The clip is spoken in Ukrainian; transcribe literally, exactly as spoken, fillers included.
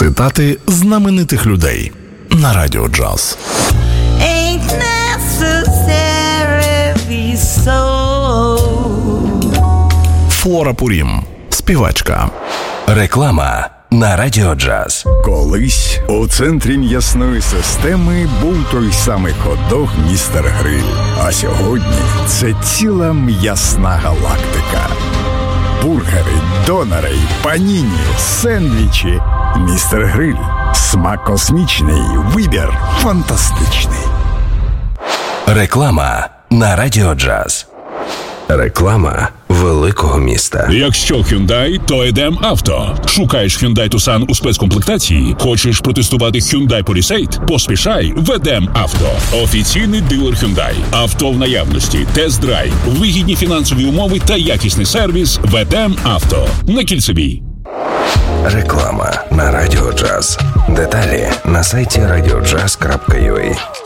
Цитати знаменитих людей на Радіо Джаз. Ain't necessary be so. Флора Пурім, співачка. Реклама на Радіо Джаз. Колись у центрі м'ясної системи був той самий хот-дог «Містер Гриль». А сьогодні це ціла м'ясна галактика. Бургери, донори, паніні, сендвічі. «Містер Гриль». Смак космічний, вибір фантастичний. Реклама на Радіо Джаз. Реклама великого міста. Якщо Hyundai, то Едем Авто. Шукаєш Hyundai Tucson у спецкомплектації? Хочеш протестувати Hyundai Palisade? Поспішай в Едем Авто. Офіційний дилер Hyundai. Авто в наявності, тест-драйв, вигідні фінансові умови та якісний сервіс в Едем Авто. На Кільцевій. Реклама на Радіо Джаз. Деталі на сайті радіо джаз крапка ю а.